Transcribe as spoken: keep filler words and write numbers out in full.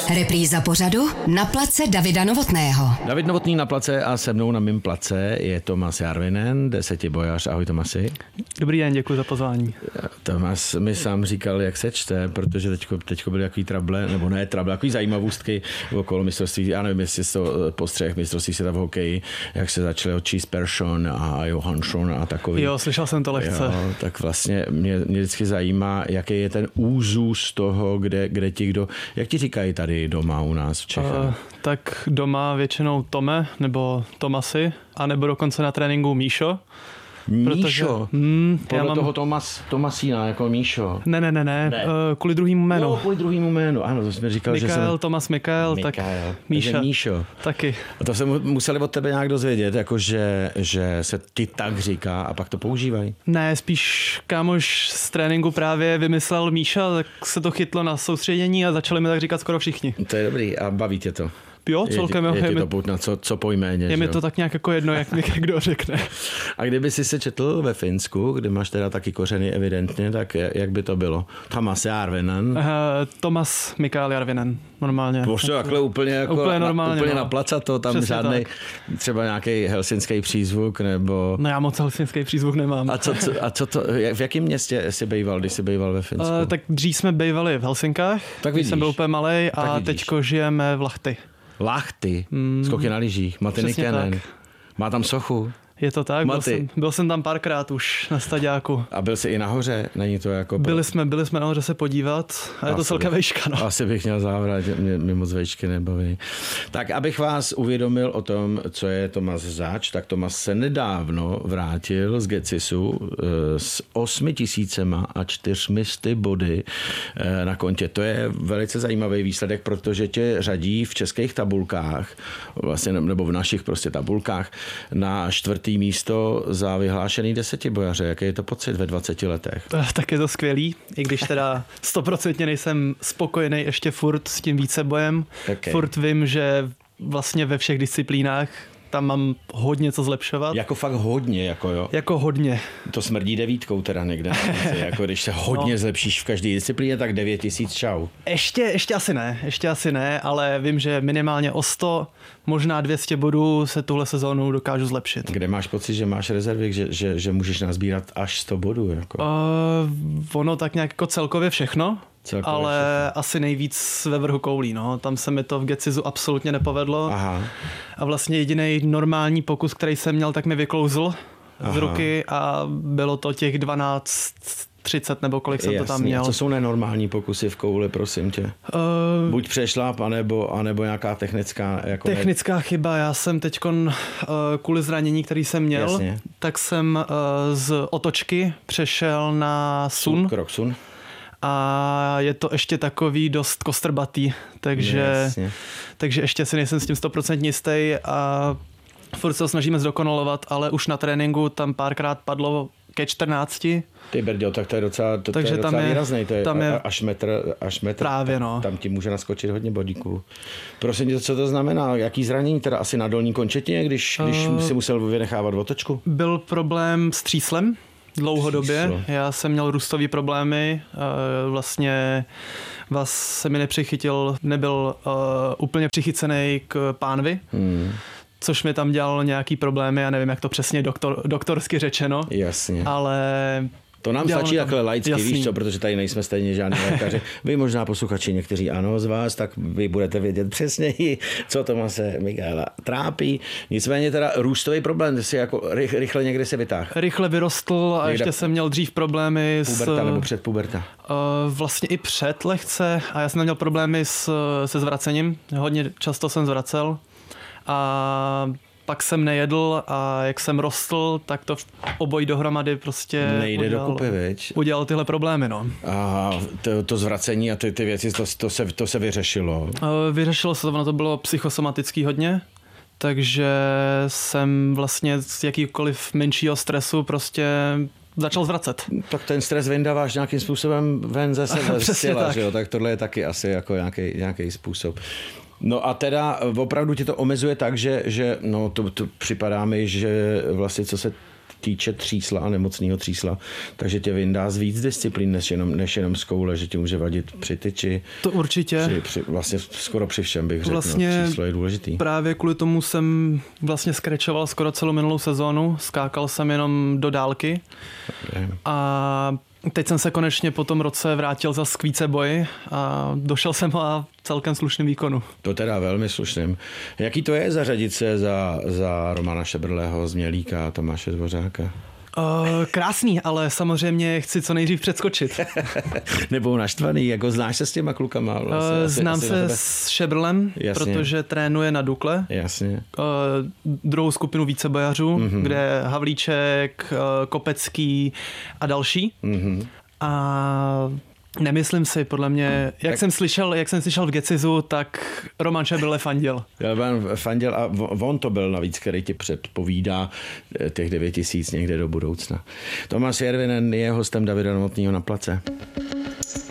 Repríza pořadu Na place Davida Novotného. David Novotný na place a se mnou na mým place je Tomas Järvinen, desetibojař. Ahoj Tomasi. Dobrý den, děkuji za pozvání. Tomas mi sám říkal, jak se čte, protože teďko, teďko byly takový trable, nebo ne trable, takový zajímavostky okolo mistrovství. Já nevím, jestli to postřeh mistrovství světa v hokeji, jak se začaly od Cheese Persson a Johansson a takový. Jo, slyšel jsem to lehce. Jo, tak vlastně mě, mě vždycky zajímá, jaký je ten úzus toho, kde, kde ti kdo, jak ti říkají tady doma u nás v Čechách? Uh, tak doma většinou Tome nebo Tomasi, anebo dokonce na tréninku Míšo. Míšo? Mm, Podle já mám... toho Tomas, Tomasína jako Míšo. Ne, ne, ne, ne, ne. Uh, kvůli druhému jménu. No, kvůli druhému jménu, ano, to jsme říkali, Mikael, že jsem... Tomas Mikael, Mikael, tak Míša. Míšo. Taky. A to se museli od tebe nějak dozvědět, jako že, že se ti tak říká a pak to používají. Ne, spíš kámoš z tréninku právě vymyslel Míša, tak se to chytlo na soustředění a začali mi tak říkat skoro všichni. To je dobrý a baví tě to. Jo, celkem je, je, je mi, to putna, co, co po jméně. Je mi to tak nějak jako jedno, jak mi kdo řekne. A kdyby si se četl ve Finsku, kde máš teda taky kořeny evidentně, tak jak by to bylo? Tomas Järvinen. Uh, Tomas Mikael Järvinen, normálně. Prostě takhle úplně, jako úplně normálně. Na, úplně no. na placato, tam Přesně žádnej, tak. Třeba nějaký helsinský přízvuk, nebo... No já moc helsinský přízvuk nemám. A co, co, a co to, v jakém městě jsi bejval, když jsi bejval ve Finsku? Uh, tak dřív jsme bejvali v Helsinkách, tak když jsem byl úplně malej a teďko žijeme v Lahti. Lahti, mm. skoky na lyžích, Matti Nykänen. Má tam sochu. Je to tak, byl jsem, byl jsem tam párkrát už na staďáku. A byl jsi i nahoře? Není to jako... Byli jsme, byli jsme nahoře se podívat a je to celkem vejška. No. Asi bych měl závrát, mě, mě moc vejšky nebaví. Tak abych vás uvědomil o tom, co je Tomas zač, tak Tomas se nedávno vrátil z Gecisu s osmi tisícema a čtyřmisty body na kontě. To je velice zajímavý výsledek, protože tě řadí v českých tabulkách, vlastně, nebo v našich prostě tabulkách, na čtvrtý místo za vyhlášený desetibojaře. Jaký je to pocit ve dvaceti letech? Tak je to skvělý, i když teda stoprocentně nejsem spokojený ještě furt s tím vícebojem. Okay. Furt vím, že vlastně ve všech disciplínách tam mám hodně co zlepšovat. Jako fakt hodně, jako jo? Jako hodně. To smrdí devítkou teda někde. Jako když se hodně no. zlepšíš v každé disciplíně, tak devět tisíc čau. Ještě, ještě asi ne, ještě asi ne, ale vím, že minimálně o sto, možná dvě stě bodů se tuhle sezónu dokážu zlepšit. Kde máš pocit, že máš rezervy, že, že, že můžeš nazbírat až sto bodů? Jako? Uh, ono tak nějak jako celkově všechno. Celkově ale všechno. Asi nejvíc ve vrhu koulí. No. Tam se mi to v Gecisu absolutně nepovedlo. Aha. A vlastně jediný normální pokus, který jsem měl, tak mi vyklouzl Aha. z ruky a bylo to těch dvanáct třicet nebo kolik jsem Jasně. to tam měl. Co jsou nenormální pokusy v kouli, prosím tě? Uh, Buď přešláp, anebo, anebo nějaká technická... Jako technická ne... chyba. Já jsem teďkon uh, kvůli zranění, který jsem měl, Jasně. tak jsem uh, z otočky přešel na sun. Krok sun. A je to ještě takový dost kostrbatý, takže, takže ještě si nejsem s tím sto procent jistý a furt se ho snažíme zdokonalovat, ale už na tréninku tam párkrát padlo ke čtrnácti. Ty brďo, tak to je docela, to, takže to je docela je, výrazný, to je, tam je až metr, až metr právě, no. tam ti může naskočit hodně bodíků. Prosím tě, co to znamená? Jaký zranění? Teda asi na dolní končetině, když, když uh, si musel vynechávat otočku? Byl problém s tříslem. Dlouhodobě. Číslo. Já jsem měl růstové problémy, vlastně vás se mi nepřichytil, nebyl uh, úplně přichycený k pánvi, hmm. což mi tam dělalo nějaký problémy, já nevím, jak to přesně doktor, doktorsky řečeno. Jasně. Ale... To nám stačí takhle laicky, víš co, protože tady nejsme stejně žádní lékaři. Vy možná posluchači, někteří ano z vás, tak vy budete vědět přesněji, co Tomase Mikaela trápí. Nicméně teda růstový problém, si jako rychle někdy se vytáhl. Rychle vyrostl a někde ještě jsem měl dřív problémy s... Puberta nebo před puberta? Uh, vlastně i před lehce a já jsem měl problémy s, se zvracením. Hodně často jsem zvracel a... Pak jsem nejedl a jak jsem rostl, tak to obojí dohromady prostě nejde udělal, dokupy, viď? udělal tyhle problémy. No. A to, to zvracení a ty, ty věci, to, to, se, to se vyřešilo? Vyřešilo se to, ono to bylo psychosomatický hodně, takže jsem vlastně z jakýkoliv menšího stresu prostě začal zvracet. Tak ten stres vyndáváš nějakým způsobem ven ze sebe, z těla, tak. Že jo? Tak tohle je taky asi jako nějaký, nějaký způsob. No a teda opravdu tě to omezuje tak, že, že no to, to připadá mi, že vlastně co se týče třísla a nemocného třísla, takže tě vyndá z víc disciplín, než jenom, než jenom z koule, že ti může vadit při tyči. To určitě. Při, při, vlastně skoro při všem bych řekl, vlastně no, tříslo je důležitý. Právě kvůli tomu jsem vlastně skrečoval skoro celou minulou sezónu, skákal jsem jenom do dálky okay. a teď jsem se konečně po tom roce vrátil za k víceboji a došel jsem a celkem slušným výkonu. To teda velmi slušným. Jaký to je zařadit se za, za Romana Šebrleho z Mělíka a Tomáše Dvořáka? Uh, krásný, ale samozřejmě chci co nejdřív předskočit. Nebo naštvaný, jako znáš se s těma klukama? Vlastně, uh, asi, znám asi se s Šebrlem, jasně. Protože trénuje na Dukle. Jasně. Uh, druhou skupinu vícebojařů, mm-hmm. kde je Havlíček, uh, Kopecký a další. Mm-hmm. A nemyslím si, podle mě, jak tak jsem slyšel, jak jsem slyšel v Gecizu, tak Roman Šebrle fandil. Roman fandil a on to byl navíc, který ti předpovídá těch devět tisíc někde do budoucna. Tomáš Järvinen je hostem Davida Novotného na place.